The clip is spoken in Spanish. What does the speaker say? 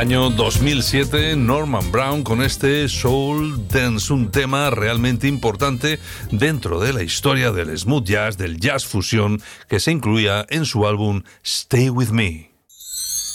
Año 2007, Norman Brown con este Soul Dance, un tema realmente importante dentro de la historia del smooth jazz, del jazz fusión que se incluía en su álbum Stay With Me.